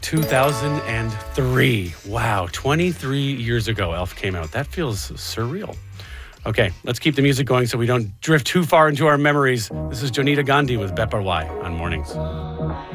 2003. Wow, 23 years ago Elf came out. That feels surreal. Okay, let's keep the music going so we don't drift too far into our memories. This is Jonita Gandhi with Beparwai on Mornings.